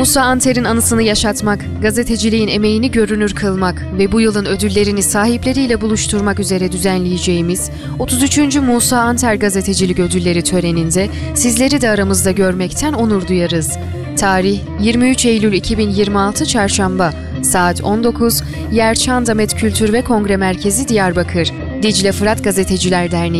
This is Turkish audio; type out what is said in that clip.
Musa Anter'in anısını yaşatmak, gazeteciliğin emeğini görünür kılmak ve bu yılın ödüllerini sahipleriyle buluşturmak üzere düzenleyeceğimiz 33. Musa Anter Gazetecilik Ödülleri töreninde sizleri de aramızda görmekten onur duyarız. Tarih 23 Eylül 2026 Çarşamba, saat 19, Yer Çandamet Kültür ve Kongre Merkezi Diyarbakır, Dicle Fırat Gazeteciler Derneği.